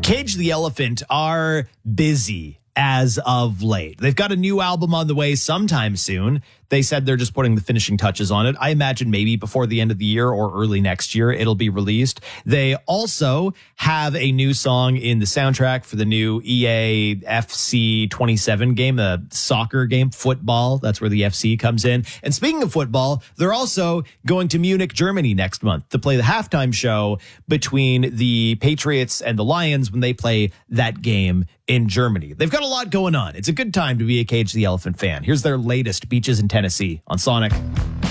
Cage the Elephant are busy as of late. They've got a new album on the way sometime soon. They said they're just putting the finishing touches on it. I imagine maybe before the end of the year or early next year, it'll be released. They also have a new song in the soundtrack for the new EA FC 27 game, the soccer game, football. That's where the FC comes in. And speaking of football, they're also going to Munich, Germany next month to play the halftime show between the Patriots and the Lions when they play that game in Germany. They've got a lot going on. It's a good time to be a Cage the Elephant fan. Here's their latest, Beaches in Tennessee on Sonic.